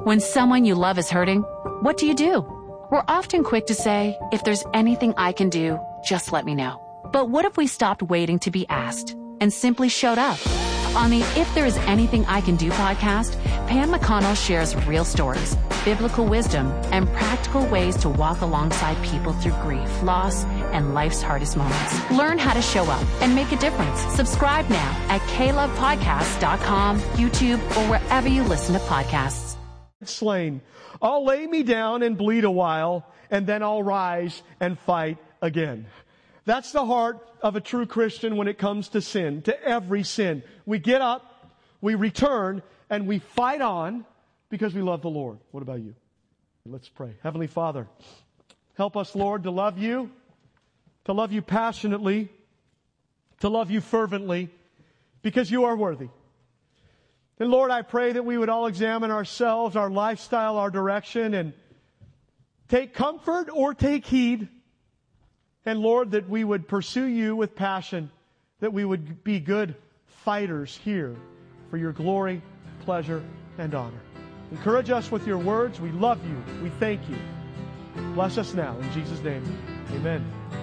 When someone you love is hurting, what do? We're often quick to say, if there's anything I can do, just let me know. But what if we stopped waiting to be asked and simply showed up? On the If There Is Anything I Can Do podcast, Pam McConnell shares real stories, biblical wisdom, and practical ways to walk alongside people through grief, loss, and life's hardest moments. Learn how to show up and make a difference. Subscribe now at klovepodcasts.com, YouTube, or wherever you listen to podcasts. Slain. I'll lay me down and bleed a while, and then I'll rise and fight again. That's the heart of a true Christian when it comes to sin, to every sin. We get up, we return, and we fight on because we love the Lord. What about you? Let's pray. Heavenly Father, help us, Lord, to love you passionately, to love you fervently, because you are worthy. And Lord, I pray that we would all examine ourselves, our lifestyle, our direction, and take comfort or take heed. And Lord, that we would pursue you with passion, that we would be good fighters here for your glory, pleasure, and honor. Encourage us with your words. We love you. We thank you. Bless us now. In Jesus' name, amen.